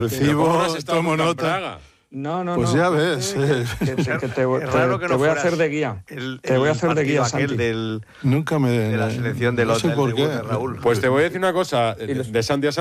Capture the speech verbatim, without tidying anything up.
Recibo, tomo nota. nota. No, no, pues no. ya ves. Que, que, que, que te, te, no te voy a hacer de guía. El, te voy a hacer de guía, aquel Santi. del, Nunca me... de la selección de los no sé del por debut qué. de Raúl. Pues te voy a decir una cosa, de Santi a Santi.